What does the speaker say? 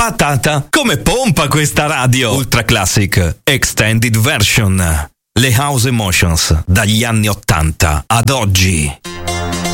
Patata, come pompa questa radio! Ultra Classic Extended Version. Le House Emotions dagli anni 80 ad oggi.